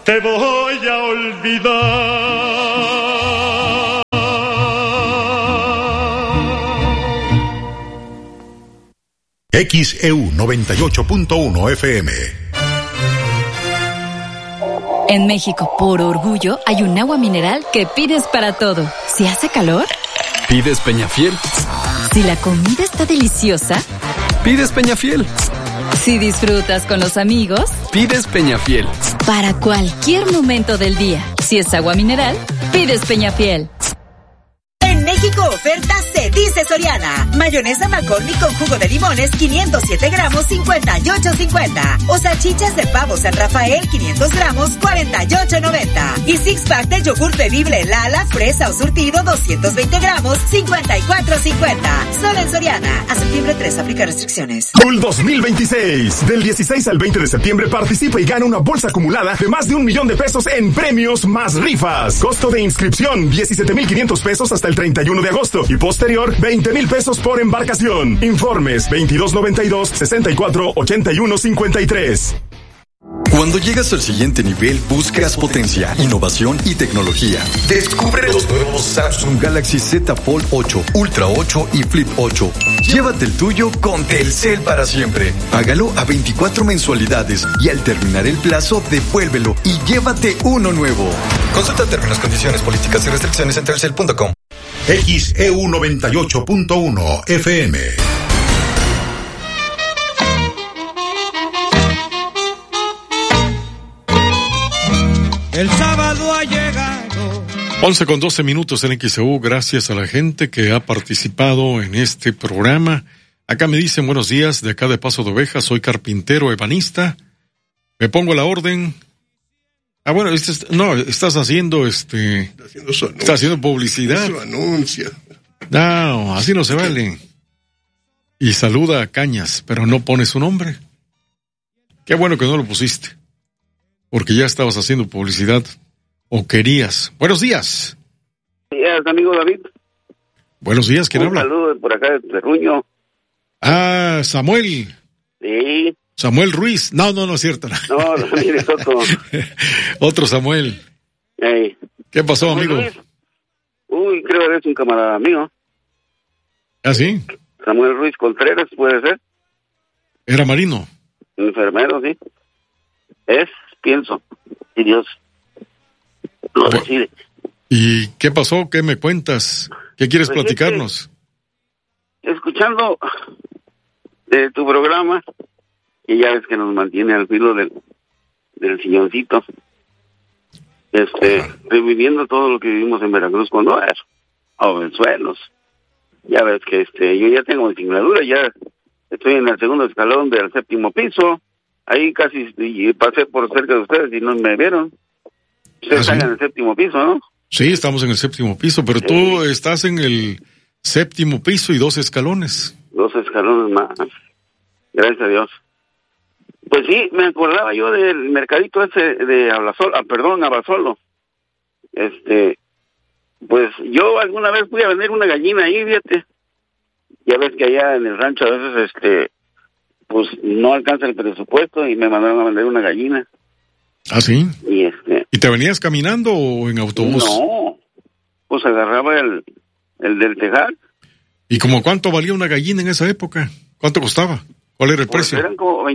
te voy a olvidar. XEU 98.1 FM. En México, por orgullo, hay un agua mineral que pides para todo. Si hace calor, pides Peñafiel. Si la comida está deliciosa, pides Peñafiel. Si disfrutas con los amigos, pides Peñafiel. Para cualquier momento del día, si es agua mineral, pides Peñafiel. En México, oferta se dice Soriana. Mayonesa McCormick con jugo de limones, 507 gramos, 58.50. O salchichas de pavo San Rafael, 500 gramos, 48.90. Y six pack de yogur bebible Lala, fresa o surtido, 220 gramos, 54.50. Solo en Soriana. A septiembre 3, aplica restricciones. Cool 2026. Del 16 al 20 de septiembre participa y gana una bolsa acumulada de más de 1 millón de pesos en premios más rifas. Costo de inscripción, 17,500 pesos hasta el 31 de agosto y posterior 20,000 pesos por embarcación. Informes 2292-648153. Cuando llegas al siguiente nivel, buscas potencia, innovación y tecnología. Descubre los nuevos Samsung Galaxy Z Fold 8, Ultra 8 y Flip 8. Llévate el tuyo con Telcel para siempre. Págalo a 24 mensualidades y al terminar el plazo, devuélvelo y llévate uno nuevo. Consulta términos, condiciones, políticas y restricciones en telcel.com. XEU 98.1 FM. El sábado ha llegado. 11:12 en XEU. Gracias a la gente que ha participado en este programa. Acá me dicen buenos días de acá de Paso de Ovejas. Soy carpintero ebanista. Me pongo a la orden. Bueno, estás haciendo estás haciendo publicidad. Eso anuncia. No, así no se vale. Y saluda a Cañas, pero no pone su nombre. Qué bueno que no lo pusiste, porque ya estabas haciendo publicidad, o querías. Buenos días. Buenos días, amigo David. Buenos días, ¿quién habla? Un saludo por acá de Terruño. Ah, Samuel. Sí. Samuel Ruiz. No es cierto. No, mire, Soto. Otro Samuel. Hey. ¿Qué pasó, Samuel amigo? Ruiz. Uy, creo que es un camarada mío. ¿Ah, sí? Samuel Ruiz Contreras, puede ser. Era marino. Enfermero, sí. Pienso. Y Dios lo decide. ¿Y qué pasó? ¿Qué me cuentas? ¿Qué quieres Pues platicarnos? Escuchando de tu programa, y ya ves que nos mantiene al filo del silloncito, reviviendo todo lo que vivimos en Veracruz cuando era jovenzuelos. Ya ves que yo ya tengo mi singladura, ya estoy en el segundo escalón del 7º piso, ahí casi pasé por cerca de ustedes y no me vieron. Ustedes están en el 7º piso, ¿no? Sí, estamos en el 7º piso, pero tú estás en el 7º piso y 2 escalones. 2 escalones más. Gracias a Dios. Pues sí, me acordaba yo del mercadito ese de Abasolo. Pues yo alguna vez fui a vender una gallina ahí, fíjate. Ya ves que allá en el rancho a veces, pues no alcanza el presupuesto y me mandaron a vender una gallina. ¿Ah, sí? Y ¿Y te venías caminando o en autobús? No, pues agarraba el del tejar. ¿Y como cuánto valía una gallina en esa época? ¿Cuánto costaba? ¿Cuál era el precio? Eran como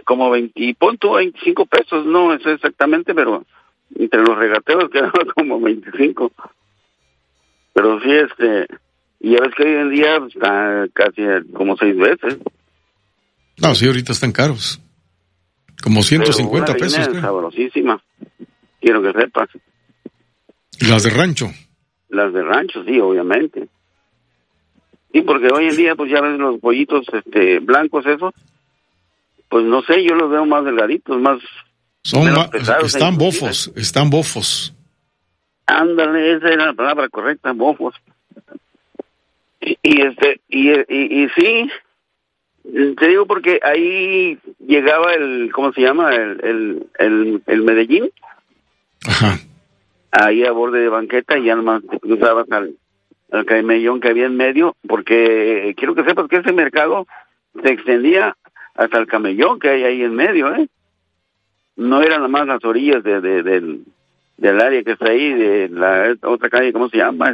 25 pesos, no sé exactamente, pero entre los regateos quedaba como 25. Pero sí, y ya ves que hoy en día está casi como 6 veces. No, sí, ahorita están caros. Como 150 pesos. Es sabrosísima, quiero que sepas. ¿Y las de rancho? Las de rancho, sí, obviamente. Sí, porque hoy en día, pues ya ves los pollitos blancos, esos, pues no sé, yo los veo más delgaditos, más... pesados, están bofos. Ándale, esa era la palabra correcta, bofos. Y sí, te digo porque ahí llegaba ¿cómo se llama? El Medellín. Ajá. Ahí a borde de banqueta y ya nomás te cruzabas al camellón que había en medio, porque quiero que sepas que ese mercado se extendía hasta el camellón que hay ahí en medio, no eran nada más las orillas del área que está ahí, de la otra calle, ¿cómo se llama?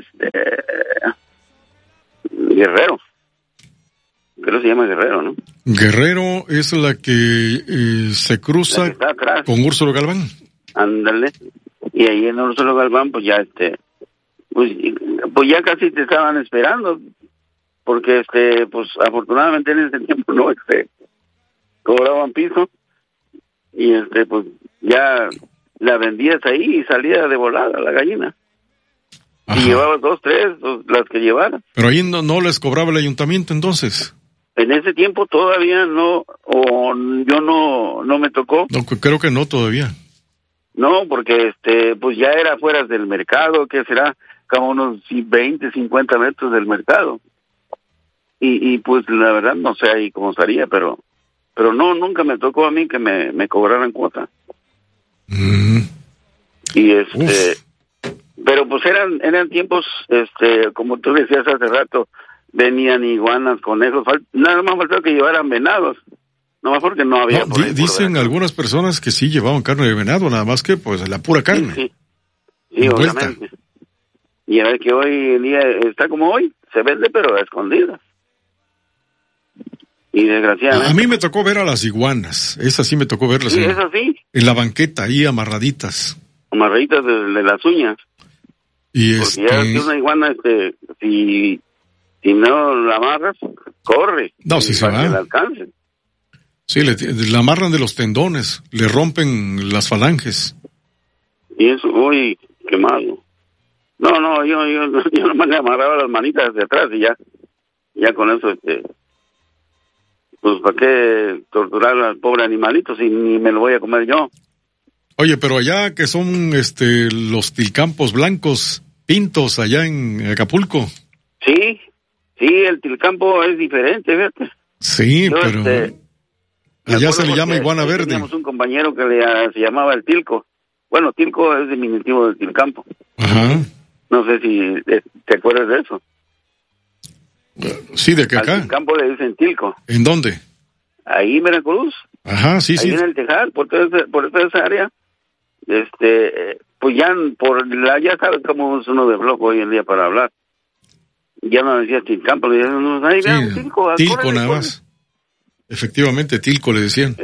Guerrero. Creo que se llama Guerrero, ¿no? Guerrero es la que se cruza con Úrsulo Galván. Ándale. Y ahí en Úrsulo Galván, pues ya pues ya casi te estaban esperando, porque pues afortunadamente en ese tiempo no cobraban piso, y pues ya la vendías ahí y salía de volada la gallina. Ajá. Y llevabas 2, 3, las que llevaras. Pero ahí no les cobraba el ayuntamiento entonces. En ese tiempo todavía no, o yo no me tocó. No, creo que no todavía. No, porque pues ya era fuera del mercado, que será como unos 20, 50 metros del mercado. Y pues la verdad no sé ahí cómo estaría, pero no, nunca me tocó a mí que me cobraran cuota. Y pero pues eran tiempos, como tú decías hace rato, venían iguanas, conejos, nada más faltaba que llevaran venados, no más porque no había. Dicen algunas personas que sí llevaban carne de venado, nada más que pues la pura carne. Sí, obviamente. Y a ver que hoy en día está como hoy, se vende pero a escondidas. Y desgraciadamente. A mí me tocó ver a las iguanas, esas sí me tocó verlas. Sí, esas sí. En la banqueta, ahí amarraditas. Amarraditas de las uñas. Y porque ya si una iguana, si no la amarras, corre. No, si se va. Para que la alcance. Sí, la amarran de los tendones, le rompen las falanges. Y eso, uy, qué malo. No, yo nomás le amarraba las manitas de atrás y ya con eso, pues para qué torturar al pobre animalito si ni me lo voy a comer yo. Oye, pero allá que son los tilcampos blancos, pintos allá en Acapulco. Sí, el tilcampo es diferente, fíjate. Sí, pero allá se le llama iguana verde. Teníamos un compañero que se llamaba el tilco. Bueno, tilco es diminutivo del tilcampo. Ajá. No sé si te acuerdas de eso. Sí, de que acá. Al tilcampo le dicen tilco. ¿En dónde? Ahí en Veracruz. Ajá, sí. Ahí en el Tejar, por toda esa área. Pues ya ya sabes cómo es uno de flojo hoy en día para hablar. Ya no decía tilcampo, le decían, tilco nada más. Efectivamente, tilco le decían.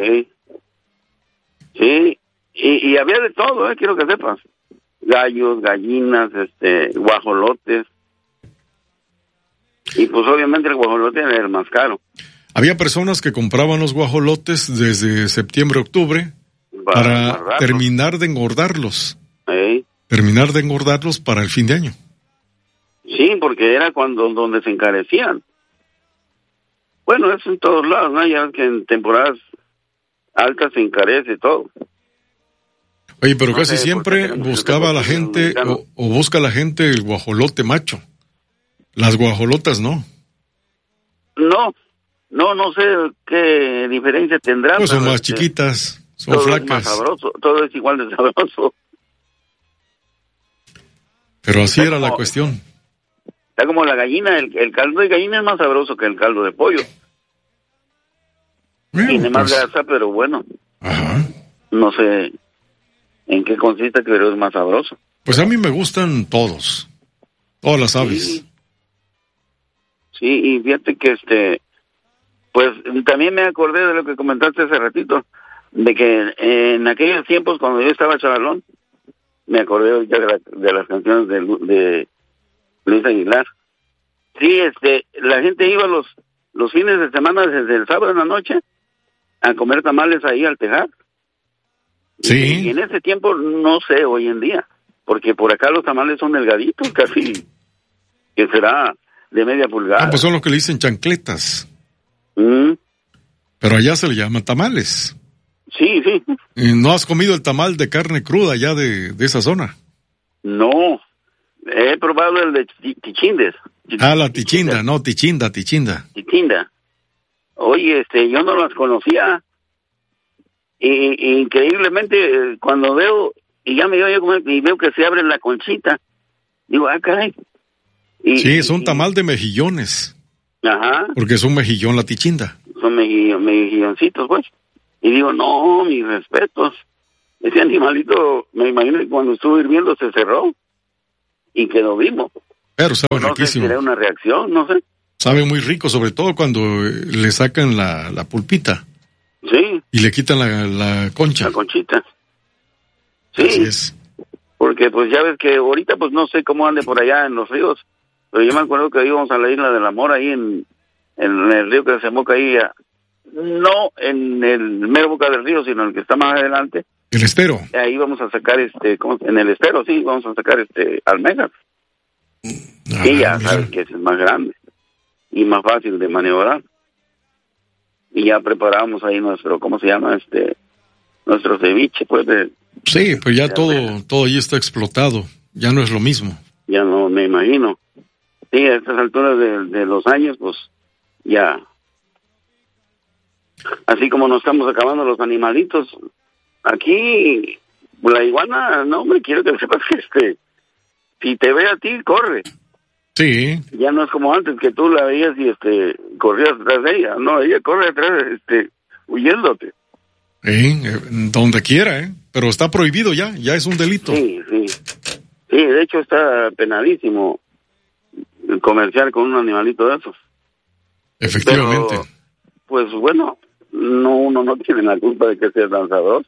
Sí, y había de todo, quiero que sepas. Gallos, gallinas, guajolotes. Y pues obviamente el guajolote era el más caro. Había personas que compraban los guajolotes desde septiembre, octubre, para terminar de engordarlos. Terminar de engordarlos para el fin de año. Sí, porque era donde se encarecían. Bueno, eso en todos lados, ¿no? Ya que en temporadas altas se encarece todo. Oye, pero casi siempre buscaba la gente, o busca la gente el guajolote macho. Las guajolotas no. No sé qué diferencia tendrá. Pues son más chiquitas, son todo flacas. Es más sabroso, todo es igual de sabroso. Pero así era la cuestión. Está como la gallina, el caldo de gallina es más sabroso que el caldo de pollo. Tiene más grasa, pero bueno. Ajá. No sé en qué consiste, pero es más sabroso. Pues a mí me gustan todas las aves. Sí, y fíjate que pues también me acordé de lo que comentaste hace ratito, de que en aquellos tiempos cuando yo estaba chavalón, me acordé ya de las canciones de Luis Aguilar. Sí, la gente iba los fines de semana desde el sábado en la noche a comer tamales ahí al Tejar. Sí. Y en ese tiempo, no sé, hoy en día, porque por acá los tamales son delgaditos, casi, que será de media pulgada. Pues son los que le dicen chancletas. Pero allá se le llaman tamales. Sí. ¿No has comido el tamal de carne cruda allá de esa zona? No, he probado el de tichindes. La tichinda, no, tichinda. Tichinda. Oye, yo no las conocía. Y increíblemente, cuando veo, y ya me voy a comer, y veo que se abre la conchita, digo, caray. Sí, es un tamal de mejillones. Ajá. Porque es un mejillón la tichinda. Son mejilloncitos, pues. Y digo, no, mis respetos. ese animalito, me imagino que cuando estuvo hirviendo se cerró y quedó vivo. Pero sabe no riquísimo. sé si era una reacción, no sé. Sabe muy rico, sobre todo cuando le sacan la pulpita. Sí. Y le quitan la concha. La conchita. Sí. Así es. Porque pues ya ves que ahorita pues no sé cómo ande por allá en los ríos, pero yo me acuerdo que íbamos a la Isla del Amor ahí en el río que desemboca ahí, no en el mero boca del río, sino el que está más adelante. El estero. Ahí vamos a sacar en el estero, sí, vamos a sacar almejas. Y ya sabes que ese es más grande y más fácil de maniobrar. Y ya preparamos ahí nuestro, ¿cómo se llama? Nuestro ceviche, pues sí, pues ya todo ahí está explotado, ya no es lo mismo. Ya no, me imagino. Sí, a estas alturas de los años, pues, ya. Así como nos estamos acabando los animalitos, aquí, la iguana, no, me quiero que sepas que si te ve a ti, corre. Sí. Ya no es como antes, que tú la veías y corrías detrás de ella. No, ella corre detrás, huyéndote. Donde quiera, pero está prohibido ya es un delito. Sí, de hecho está penadísimo comerciar con un animalito de esos. Efectivamente. Pero, pues bueno, uno no tiene la culpa de que sea lanzador.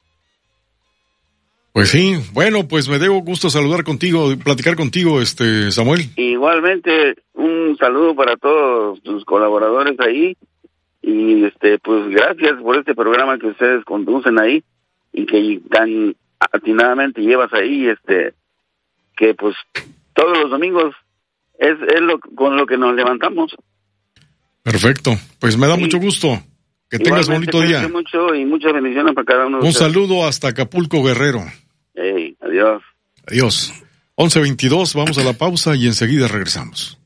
Pues sí, bueno, pues me dio gusto platicar contigo, Samuel. Igualmente, un saludo para todos tus colaboradores ahí. Y pues gracias por este programa que ustedes conducen ahí y que tan atinadamente llevas ahí, que pues todos los domingos es con lo que nos levantamos. Perfecto, pues me da mucho gusto. Que tengas bonito día. Mucho y muchas bendiciones para cada uno de ustedes. Un saludo hasta Acapulco, Guerrero. Adiós. Adiós. 11:22, vamos a la pausa y enseguida regresamos.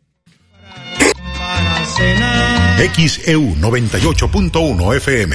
XEU 98.1 FM.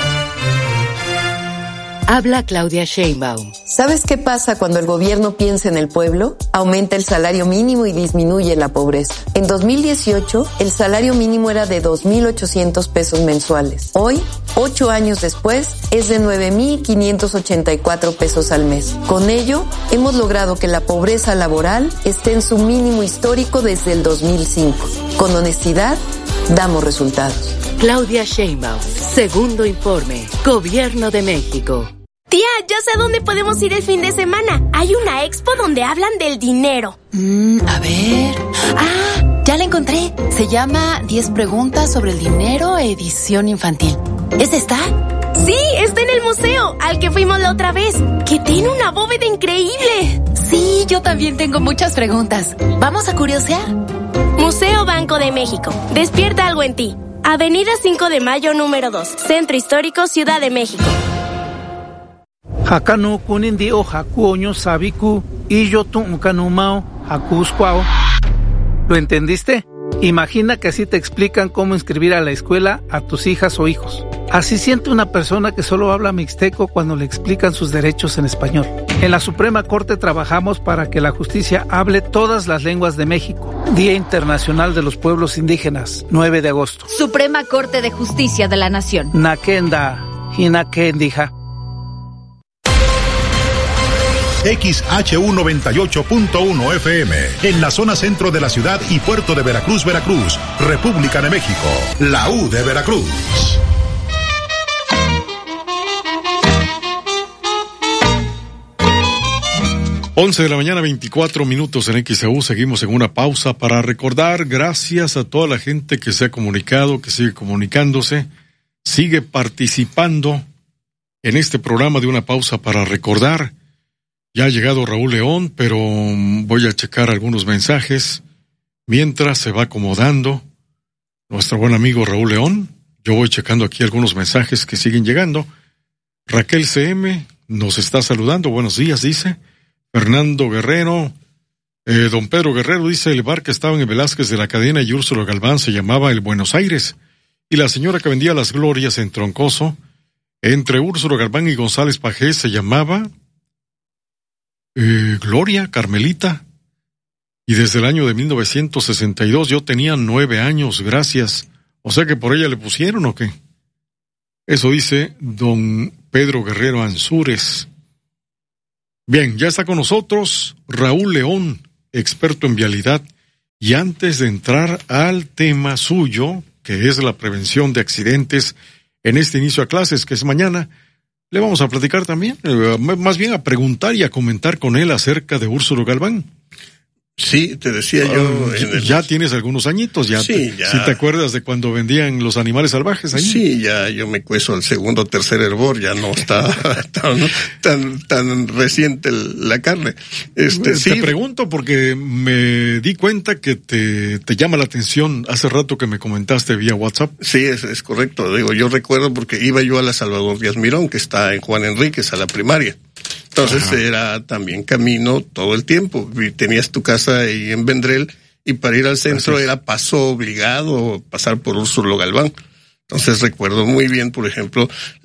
Habla Claudia Sheinbaum. ¿Sabes qué pasa cuando el gobierno piensa en el pueblo? Aumenta el salario mínimo y disminuye la pobreza. En 2018, el salario mínimo era de 2,800 pesos mensuales. Hoy, 8 años después, es de 9,584 pesos al mes. Con ello, hemos logrado que la pobreza laboral esté en su mínimo histórico desde el 2005. Con honestidad, damos resultados. Claudia Sheinbaum, segundo informe, Gobierno de México. Tía, ya sé a dónde podemos ir el fin de semana. Hay una expo donde hablan del dinero. A ver. Ah, ya la encontré. Se llama 10 preguntas sobre el dinero, edición infantil. ¿Esta está? Sí, está en el museo, al que fuimos la otra vez, que tiene una bóveda increíble. Sí, yo también tengo muchas preguntas. ¿Vamos a curiosear? Museo Banco de México. Despierta algo en ti. Avenida 5 de Mayo, número 2. Centro Histórico, Ciudad de México. Hakanu kunindi o hakuoño sabiku y yo tuncanumao hakuscuao. ¿Lo entendiste? Imagina que así te explican cómo inscribir a la escuela a tus hijas o hijos. Así siente una persona que solo habla mixteco cuando le explican sus derechos en español. En la Suprema Corte trabajamos para que la justicia hable todas las lenguas de México. Día Internacional de los Pueblos Indígenas, 9 de agosto. Suprema Corte de Justicia de la Nación. Nakenda, Hinakendija. XHU 98.1 FM, en la zona centro de la ciudad y puerto de Veracruz, República de México, la U de Veracruz. Once de la mañana, 24 minutos en XEU. Seguimos en una pausa para recordar, gracias a toda la gente que se ha comunicado, que sigue comunicándose, sigue participando en este programa de una pausa para recordar. Ya ha llegado Raúl León, pero voy a checar algunos mensajes mientras se va acomodando nuestro buen amigo Raúl León. Yo voy checando aquí algunos mensajes que siguen llegando. Raquel CM nos está saludando. Buenos días, dice. Fernando Guerrero. Don Pedro Guerrero dice, el bar que estaba en Velázquez de la Cadena y Úrsula Galván se llamaba el Buenos Aires. Y la señora que vendía las glorias en Troncoso, entre Úrsula Galván y González Pajés, se llamaba Gloria Carmelita, y desde el año de 1962 yo tenía 9 años, gracias. O sea que por ella le pusieron, ¿o qué? Eso dice don Pedro Guerrero Ansúrez. Bien, ya está con nosotros Raúl León, experto en vialidad. Y antes de entrar al tema suyo, que es la prevención de accidentes en este inicio a clases, que es mañana, le vamos a platicar también, más bien a preguntar y a comentar con él acerca de Úrsulo Galván. Sí, te decía yo... Ya tienes algunos años, ya. Sí, ya. ¿Sí te acuerdas de cuando vendían los animales salvajes ahí? Sí, ya yo me cueso al segundo o tercer hervor, ya no está tan reciente la carne. Te pregunto porque me di cuenta que te llama la atención hace rato que me comentaste vía WhatsApp. Sí, es correcto. Digo, yo recuerdo porque iba yo a la Salvador Díaz Mirón, que está en Juan Enríquez, a la primaria. Entonces era también camino todo el tiempo. Y tenías tu casa ahí en Vendrell y para ir al centro era paso obligado pasar por Úrsulo Galván. Entonces recuerdo muy bien, por ejemplo,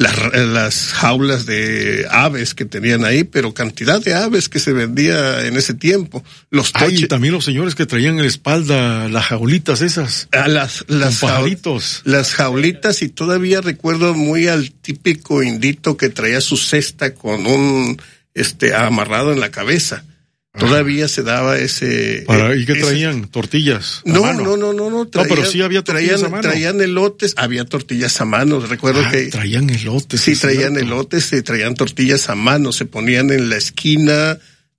las jaulas de aves que tenían ahí, pero cantidad de aves que se vendía en ese tiempo. Los toches. Y también los señores que traían en la espalda las jaulitas esas. Las pajaritos. Las jaulitas, y todavía recuerdo muy al típico indito que traía su cesta con un amarrado en la cabeza. Todavía se daba ese... ¿Y qué traían? ¿Tortillas? No. Traían, pero sí había tortillas a mano. Traían elotes, había tortillas a mano. Recuerdo que... Traían elotes. Sí, traían elotes, traían tortillas a mano. Se ponían en la esquina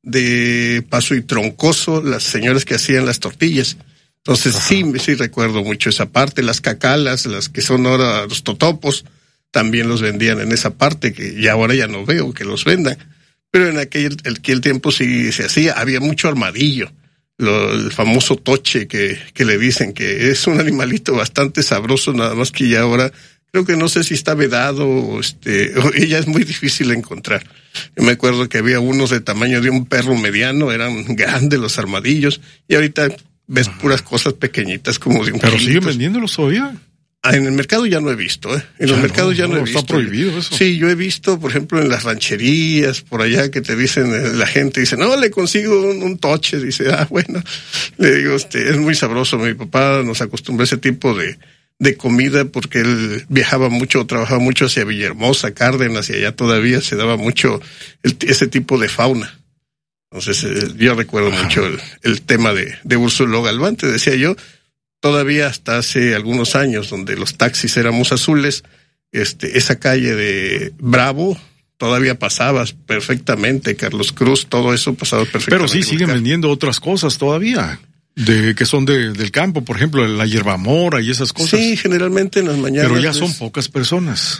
de Paso y Troncoso las señoras que hacían las tortillas. Entonces sí recuerdo mucho esa parte. Las cacalas, las que son ahora los totopos, también los vendían en esa parte, que ya ahora ya no veo que los vendan. Pero en aquel tiempo sí se hacía, había mucho armadillo, el famoso toche que le dicen, que es un animalito bastante sabroso, nada más que ya ahora creo que no sé si está vedado o ya es muy difícil encontrar. Yo me acuerdo que había unos de tamaño de un perro mediano, eran grandes los armadillos, y ahorita ves puras cosas pequeñitas como de un Pero siguen vendiéndolos todavía. En el mercado ya no he visto, En los mercados ya no he visto. Está prohibido eso. Sí, yo he visto, por ejemplo, en las rancherías, por allá, que te dicen, la gente dice, no, le consigo un toche. Dice, bueno. Le digo, es muy sabroso. Mi papá nos acostumbró a ese tipo de comida porque él viajaba mucho, trabajaba mucho hacia Villahermosa, Cárdenas, y allá todavía se daba mucho ese tipo de fauna. Entonces, yo recuerdo mucho el tema de Úrsulo Galván, te decía yo. Todavía hasta hace algunos años, donde los taxis éramos azules, esa calle de Bravo todavía pasabas perfectamente, Carlos Cruz, todo eso pasaba perfectamente. Pero sí siguen vendiendo otras cosas todavía, que son del campo, por ejemplo, la hierbamora y esas cosas. Sí, generalmente en las mañanas. Pero ya son pocas personas.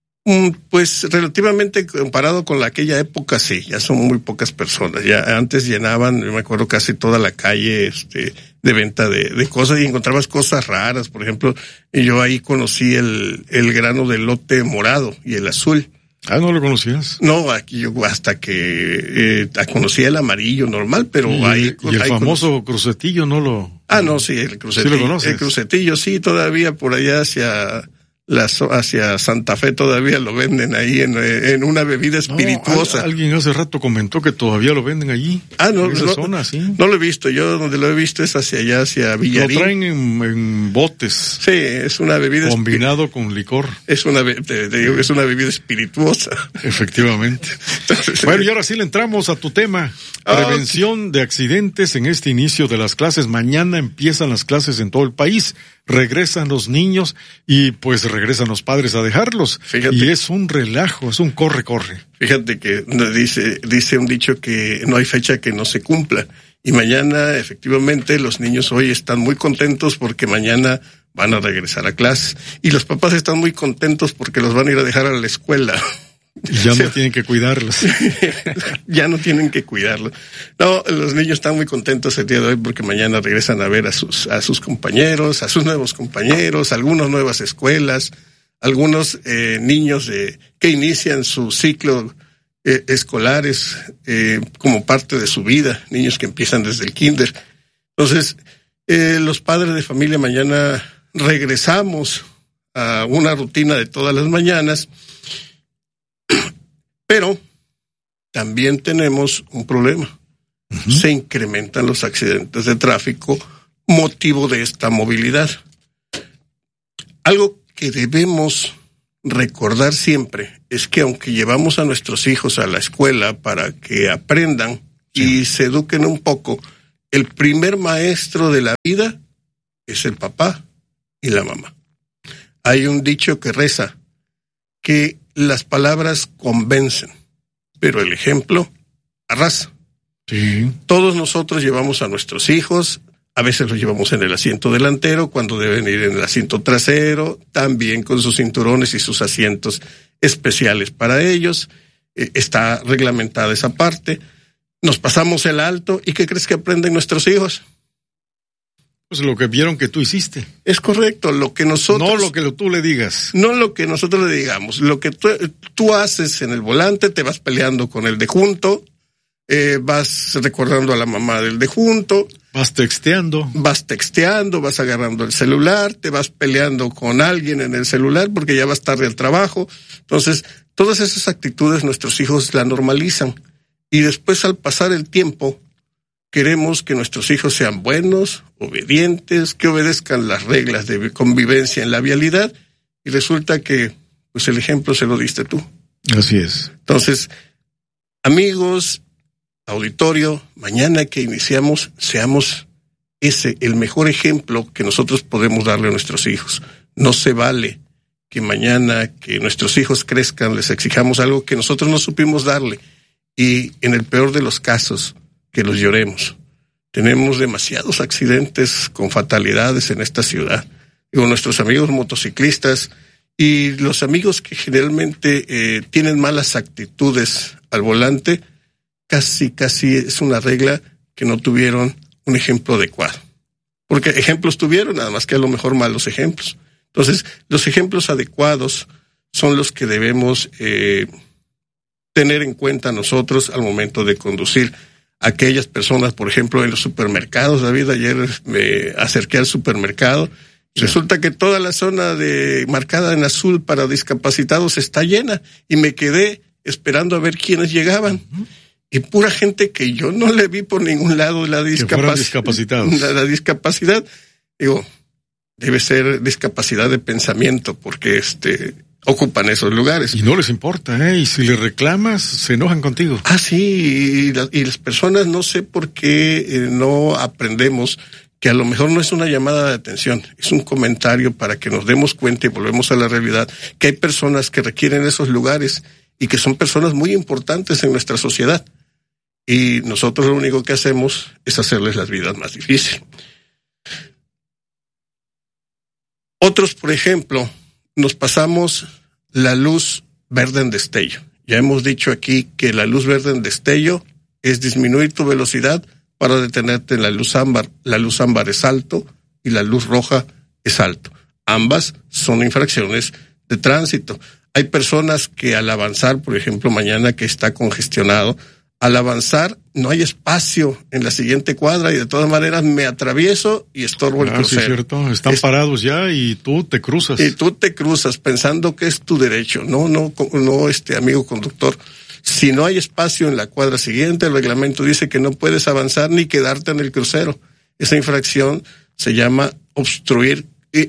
Pues relativamente comparado con aquella época, sí, ya son muy pocas personas. Ya antes llenaban, yo me acuerdo, casi toda la calle de venta de cosas, y encontrabas cosas raras. Por ejemplo, yo ahí conocí el grano de elote morado y el azul. ¿No lo conocías? No, aquí yo hasta que conocía el amarillo normal, pero ¿Y el famoso crucetillo no lo...? No, sí, el crucetillo. ¿Sí lo conoces? El crucetillo, sí, todavía por allá hacia Santa Fe todavía lo venden ahí en una bebida espirituosa. Alguien hace rato comentó que todavía lo venden allí. En esa zona, sí. No lo he visto, yo donde lo he visto es hacia allá, hacia Villarín. Lo traen en botes. Sí, es una bebida combinado con licor. Es una bebida espirituosa. Efectivamente. Bueno, y ahora sí le entramos a tu tema. Prevención de accidentes en este inicio de las clases. Mañana empiezan las clases en todo el país. Regresan los niños y pues regresan los padres a dejarlos. Fíjate, y es un relajo, es un corre. Fíjate que dice un dicho que no hay fecha que no se cumpla. Y mañana, efectivamente, los niños hoy están muy contentos porque mañana van a regresar a clases. Y los papás están muy contentos porque los van a ir a dejar a la escuela. Y ya no tienen que cuidarlos. Ya no tienen que cuidarlos. No, los niños están muy contentos el día de hoy porque mañana regresan a ver a sus compañeros, a sus nuevos compañeros, algunas nuevas escuelas, algunos niños que inician su ciclo escolares como parte de su vida, niños que empiezan desde el kinder. Entonces, los padres de familia mañana regresamos a una rutina de todas las mañanas. Pero también tenemos un problema. Se incrementan los accidentes de tráfico motivo de esta movilidad. Algo que debemos recordar siempre es que aunque llevamos a nuestros hijos a la escuela para que aprendan y se eduquen un poco, el primer maestro de la vida es el papá y la mamá. Hay un dicho que reza que las palabras convencen, pero el ejemplo arrasa. Sí. Todos nosotros llevamos a nuestros hijos, a veces los llevamos en el asiento delantero, cuando deben ir en el asiento trasero, también con sus cinturones y sus asientos especiales para ellos. Está reglamentada esa parte. Nos pasamos el alto, ¿y qué crees que aprenden nuestros hijos? Pues lo que vieron que tú hiciste. Es correcto, lo que nosotros... No lo que tú le digas. No lo que nosotros le digamos. Lo que tú haces en el volante, te vas peleando con el de junto, vas recordando a la mamá del de junto. Vas texteando, vas agarrando el celular, te vas peleando con alguien en el celular porque ya vas tarde al trabajo. Entonces, todas esas actitudes nuestros hijos la normalizan. Y después, al pasar el tiempo, queremos que nuestros hijos sean buenos, obedientes, que obedezcan las reglas de convivencia en la vialidad, y resulta que pues el ejemplo se lo diste tú. Así es. Entonces, amigos, auditorio, mañana que iniciamos, seamos el mejor ejemplo que nosotros podemos darle a nuestros hijos. No se vale que mañana que nuestros hijos crezcan les exijamos algo que nosotros no supimos darle, y en el peor de los casos, que los lloremos. Tenemos demasiados accidentes con fatalidades en esta ciudad. Digo, nuestros amigos motociclistas y los amigos que generalmente tienen malas actitudes al volante, casi es una regla que no tuvieron un ejemplo adecuado. Porque ejemplos tuvieron, nada más que a lo mejor malos ejemplos. Entonces, los ejemplos adecuados son los que debemos tener en cuenta nosotros al momento de conducir. Aquellas personas, por ejemplo, en los supermercados, David, ayer me acerqué al supermercado, y resulta que toda la zona marcada en azul para discapacitados está llena, y me quedé esperando a ver quiénes llegaban. Y pura gente que yo no le vi por ningún lado la discapacidad. La discapacidad, digo, debe ser discapacidad de pensamiento, porque ocupan esos lugares. Y no les importa, y si les reclamas, se enojan contigo. Ah, sí, y las personas, no sé por qué no aprendemos que a lo mejor no es una llamada de atención, es un comentario para que nos demos cuenta y volvemos a la realidad, que hay personas que requieren esos lugares y que son personas muy importantes en nuestra sociedad. Y nosotros lo único que hacemos es hacerles las vidas más difíciles. Otros, por ejemplo, nos pasamos la luz verde en destello. Ya hemos dicho aquí que la luz verde en destello es disminuir tu velocidad para detenerte en la luz ámbar. La luz ámbar es alto y la luz roja es alto. Ambas son infracciones de tránsito. Hay personas que al avanzar, por ejemplo, mañana que está congestionado, al avanzar no hay espacio en la siguiente cuadra y de todas maneras me atravieso y estorbo el crucero. Sí, es cierto. Están parados ya y tú te cruzas. Y tú te cruzas pensando que es tu derecho. No, amigo conductor. Si no hay espacio en la cuadra siguiente, el reglamento dice que no puedes avanzar ni quedarte en el crucero. Esa infracción se llama obstruir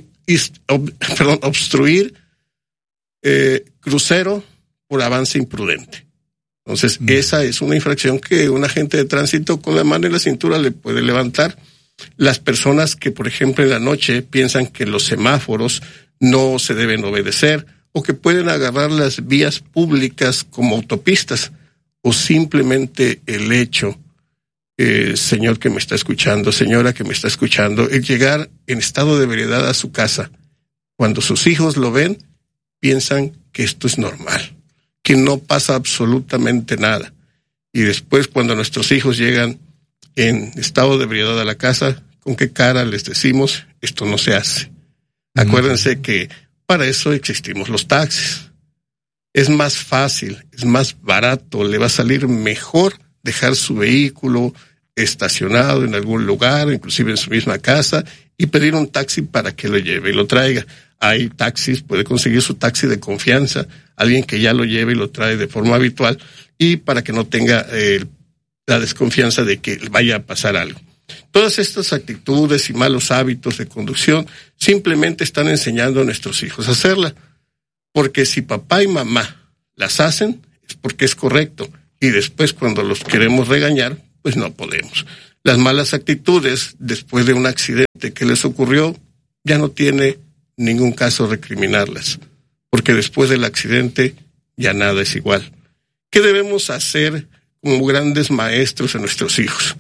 crucero por avance imprudente. Entonces, esa es una infracción que un agente de tránsito con la mano en la cintura le puede levantar. Las personas que, por ejemplo, en la noche piensan que los semáforos no se deben obedecer o que pueden agarrar las vías públicas como autopistas, o simplemente el hecho, señor que me está escuchando, señora que me está escuchando, el llegar en estado de ebriedad a su casa, cuando sus hijos lo ven, piensan que esto es normal, que no pasa absolutamente nada. Y después, cuando nuestros hijos llegan en estado de ebriedad a la casa, ¿con qué cara les decimos esto no se hace? Acuérdense que para eso existimos los taxis. Es más fácil, es más barato, le va a salir mejor dejar su vehículo estacionado en algún lugar, inclusive en su misma casa, y pedir un taxi para que lo lleve y lo traiga. Hay taxis, puede conseguir su taxi de confianza, alguien que ya lo lleve y lo trae de forma habitual, y para que no tenga la desconfianza de que vaya a pasar algo. Todas estas actitudes y malos hábitos de conducción simplemente están enseñando a nuestros hijos a hacerla. Porque si papá y mamá las hacen, es porque es correcto. Y después, cuando los queremos regañar, pues no podemos. Las malas actitudes, después de un accidente que les ocurrió, ya no tiene ningún caso recriminarlas. Porque después del accidente, ya nada es igual. ¿Qué debemos hacer como grandes maestros a nuestros hijos?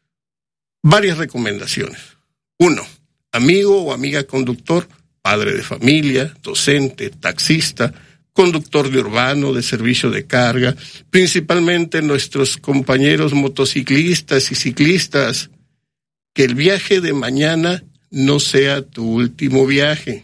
Varias recomendaciones. 1. Amigo o amiga conductor, padre de familia, docente, taxista, conductor de urbano, de servicio de carga, principalmente nuestros compañeros motociclistas y ciclistas, que el viaje de mañana no sea tu último viaje.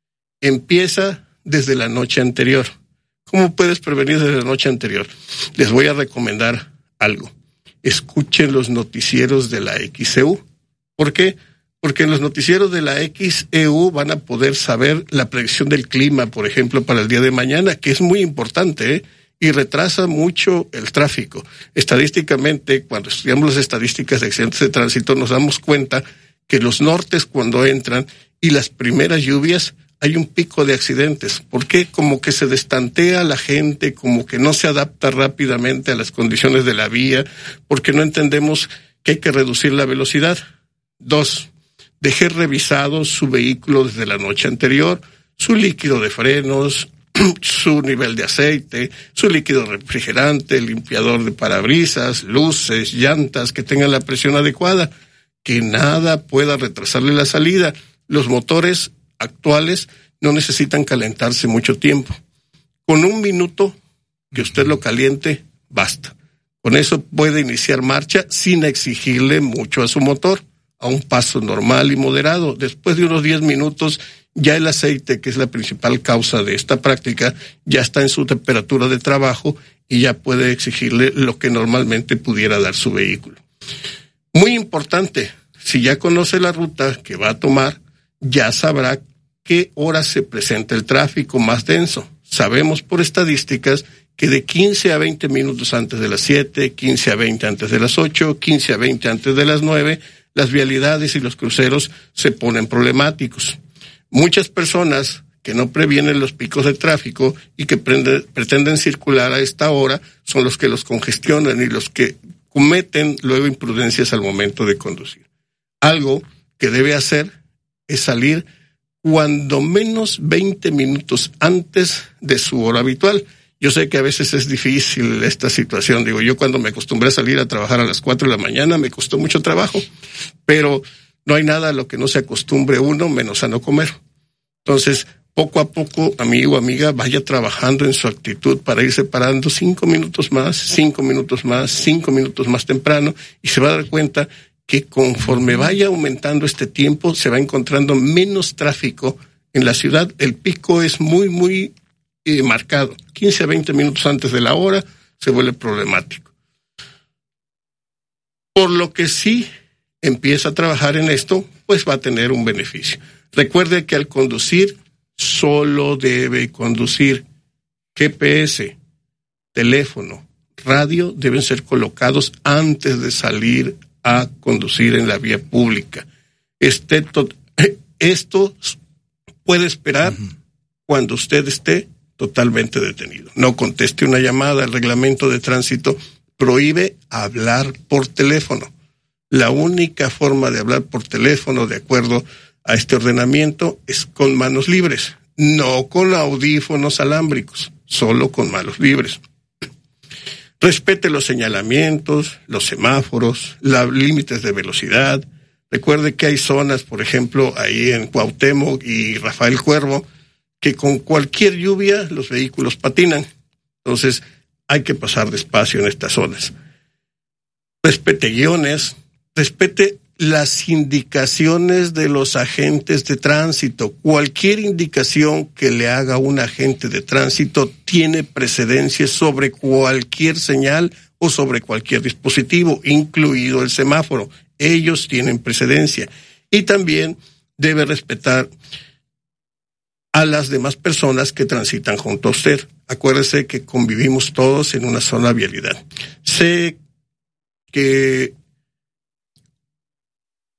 Empieza desde la noche anterior. ¿Cómo puedes prevenir desde la noche anterior? Les voy a recomendar algo. Escuchen los noticieros de la XEU. ¿Por qué? Porque en los noticieros de la XEU van a poder saber la predicción del clima, por ejemplo, para el día de mañana, que es muy importante, y retrasa mucho el tráfico. Estadísticamente, cuando estudiamos las estadísticas de accidentes de tránsito, nos damos cuenta que los nortes, cuando entran, y las primeras lluvias, hay un pico de accidentes. ¿Por qué? Como que se destantea la gente, como que no se adapta rápidamente a las condiciones de la vía, porque no entendemos que hay que reducir la velocidad. 2. Deje revisado su vehículo desde la noche anterior, su líquido de frenos, su nivel de aceite, su líquido refrigerante, limpiador de parabrisas, luces, llantas, que tengan la presión adecuada, que nada pueda retrasarle la salida. Los motores actuales no necesitan calentarse mucho tiempo. Con 1 minuto que usted lo caliente, basta. Con eso puede iniciar marcha sin exigirle mucho a su motor, a un paso normal y moderado. Después de unos 10 minutos, ya el aceite, que es la principal causa de esta práctica, ya está en su temperatura de trabajo y ya puede exigirle lo que normalmente pudiera dar su vehículo. Muy importante, si ya conoce la ruta que va a tomar, ya sabrá qué hora se presenta el tráfico más denso. Sabemos por estadísticas que de 15 a 20 minutos antes de las 7, 15 a 20 antes de las 8, 15 a 20 antes de las 9, las vialidades y los cruceros se ponen problemáticos. Muchas personas que no previenen los picos de tráfico y que pretenden circular a esta hora son los que los congestionan y los que cometen luego imprudencias al momento de conducir. Algo que debe hacer es salir cuando menos 20 minutos antes de su hora habitual. Yo sé que a veces es difícil esta situación. Digo, yo cuando me acostumbré a salir a trabajar a las 4 de la mañana me costó mucho trabajo, pero no hay nada a lo que no se acostumbre uno menos a no comer. Entonces, poco a poco, amigo, amiga, vaya trabajando en su actitud para ir separando 5 minutos más, 5 minutos más, 5 minutos más temprano, y se va a dar cuenta que conforme vaya aumentando este tiempo, se va encontrando menos tráfico en la ciudad. El pico es muy marcado. 15 a 20 minutos antes de la hora se vuelve problemático. Por lo que sí empieza a trabajar en esto, pues va a tener un beneficio. Recuerde que al conducir, solo debe conducir. GPS, teléfono, radio deben ser colocados antes de salir a conducir en la vía pública. Esto puede esperar cuando usted esté totalmente detenido. No conteste una llamada. El reglamento de tránsito prohíbe hablar por teléfono. La única forma de hablar por teléfono, de acuerdo a este ordenamiento, es con manos libres, no con audífonos alámbricos, solo con manos libres. Respete los señalamientos, los semáforos, los límites de velocidad. Recuerde que hay zonas, por ejemplo, ahí en Cuauhtémoc y Rafael Cuervo, que con cualquier lluvia los vehículos patinan. Entonces, hay que pasar despacio en estas zonas. Respete guiones, respete las indicaciones de los agentes de tránsito. Cualquier indicación que le haga un agente de tránsito tiene precedencia sobre cualquier señal o sobre cualquier dispositivo, incluido el semáforo. Ellos tienen precedencia. Y también debe respetar a las demás personas que transitan junto a usted. Acuérdese que convivimos todos en una sola vialidad. Sé que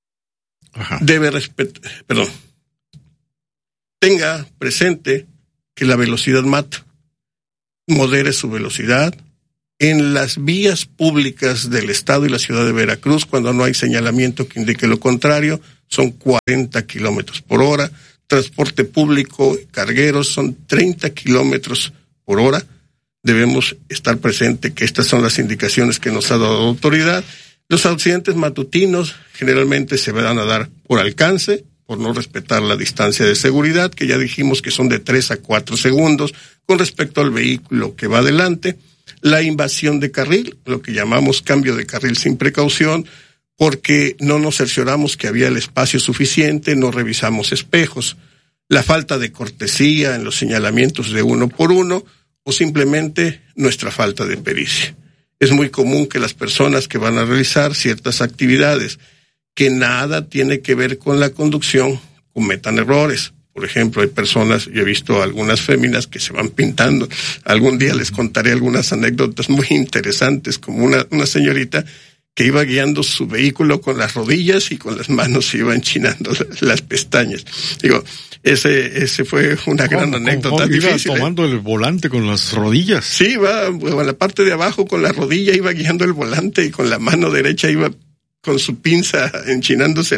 debe respetar, tenga presente que la velocidad mata. Modere su velocidad. En las vías públicas del estado y la ciudad de Veracruz, cuando no hay señalamiento que indique lo contrario, son 40 kilómetros por hora. Transporte público, cargueros, son 30 kilómetros por hora. Debemos estar presente que estas son las indicaciones que nos ha dado la autoridad. Los accidentes matutinos generalmente se van a dar por alcance, por no respetar la distancia de seguridad, que ya dijimos que son de 3 a 4 segundos, con respecto al vehículo que va adelante. La invasión de carril, lo que llamamos cambio de carril sin precaución, porque no nos cercioramos que había el espacio suficiente, no revisamos espejos. La falta de cortesía en los señalamientos de uno por uno, o simplemente nuestra falta de pericia. Es muy común que las personas que van a realizar ciertas actividades que nada tiene que ver con la conducción cometan errores. Por ejemplo, hay personas, yo he visto algunas féminas que se van pintando. Algún día les contaré algunas anécdotas muy interesantes, como una señorita que iba guiando su vehículo con las rodillas y con las manos se iba enchinando las pestañas. Digo, ese fue una gran anécdota difícil. Iba tomando el volante con las rodillas. Sí, iba en la parte de abajo con la rodilla, iba guiando el volante y con la mano derecha iba con su pinza enchinándose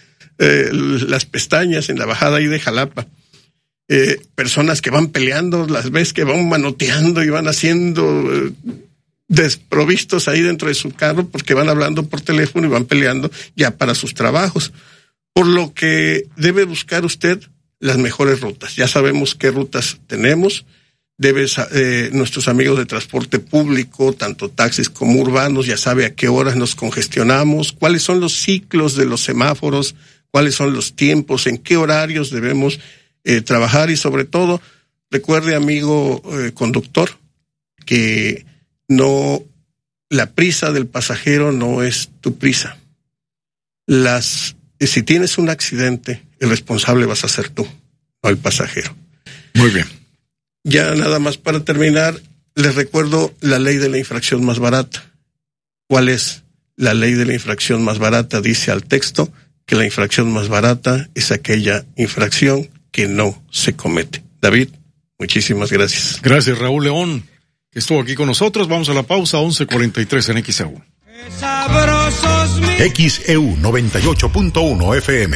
las pestañas en la bajada ahí de Jalapa. Personas que van peleando, las ves que van manoteando y van haciendo desprovistos ahí dentro de su carro porque van hablando por teléfono y van peleando ya para sus trabajos. Por lo que debe buscar usted las mejores rutas. Ya sabemos qué rutas tenemos. Nuestros amigos de transporte público, tanto taxis como urbanos, ya sabe a qué horas nos congestionamos, cuáles son los ciclos de los semáforos, cuáles son los tiempos, en qué horarios debemos trabajar y sobre todo, recuerde, amigo conductor, que la prisa del pasajero no es tu prisa. Si tienes un accidente, el responsable vas a ser tú, no el pasajero. Muy bien. Ya nada más para terminar, les recuerdo la ley de la infracción más barata. ¿Cuál es la ley de la infracción más barata? Dice al texto que la infracción más barata es aquella infracción que no se comete. David, muchísimas gracias. Gracias, Raúl León, que estuvo aquí con nosotros. Vamos a la pausa, 11:43 en XEU. XEU 98.1 FM.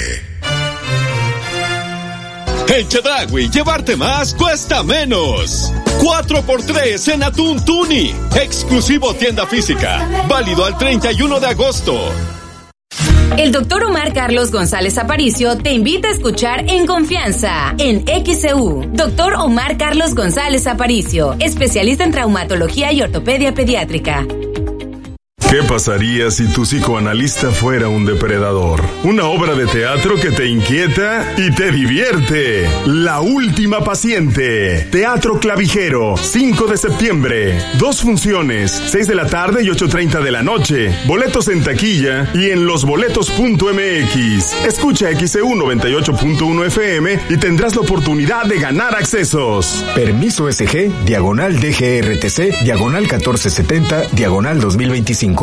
En Chedraui, llevarte más cuesta menos. 4x3 en atún tuni. Exclusivo tienda física. Válido al 31 de agosto. El doctor Omar Carlos González Aparicio te invita a escuchar En Confianza, en XEU. Doctor Omar Carlos González Aparicio, especialista en traumatología y ortopedia pediátrica. ¿Qué pasaría si tu psicoanalista fuera un depredador? Una obra de teatro que te inquieta y te divierte. La última paciente. Teatro Clavijero, 5 de septiembre. 2 funciones, 6 de la tarde y 8:30 de la noche. Boletos en taquilla y en losboletos.mx. Escucha XEU 98.1 FM y tendrás la oportunidad de ganar accesos. Permiso SG, /DGRTC, /1470, /2025.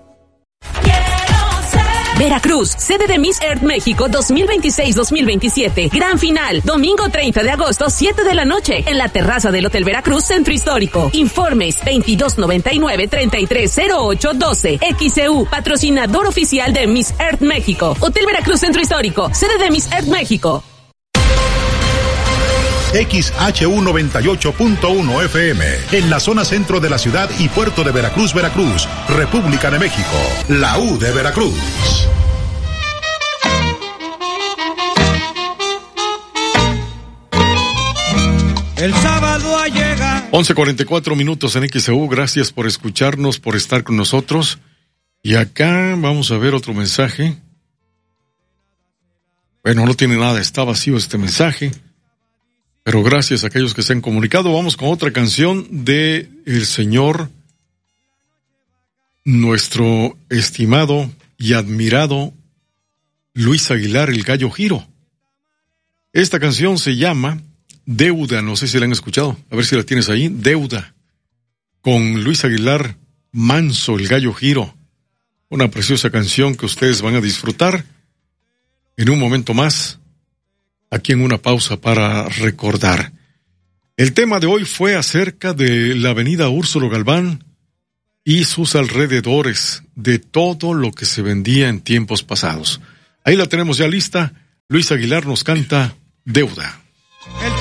Veracruz, sede de Miss Earth México 2026-2027. Gran final, domingo 30 de agosto, 7 de la noche, en la terraza del Hotel Veracruz, Centro Histórico. Informes 2299-330812. XEU, patrocinador oficial de Miss Earth México. Hotel Veracruz, Centro Histórico, sede de Miss Earth México. XHU 98.1 FM, en la zona centro de la ciudad y puerto de Veracruz, Veracruz, República de México, la U de Veracruz. El sábado ha llegado. 11:44 minutos en XEU, gracias por escucharnos, por estar con nosotros. Y acá vamos a ver otro mensaje. Bueno, no tiene nada, está vacío este mensaje. Pero gracias a aquellos que se han comunicado. Vamos con otra canción de el señor, nuestro estimado y admirado Luis Aguilar, el Gallo Giro. Esta canción se llama Deuda, no sé si la han escuchado, a ver si la tienes ahí. Deuda, con Luis Aguilar Manso, el Gallo Giro. Una preciosa canción que ustedes van a disfrutar en un momento más. Aquí en una pausa para recordar. El tema de hoy fue acerca de la avenida Úrsulo Galván y sus alrededores, de todo lo que se vendía en tiempos pasados. Ahí la tenemos ya lista. Luis Aguilar nos canta Deuda.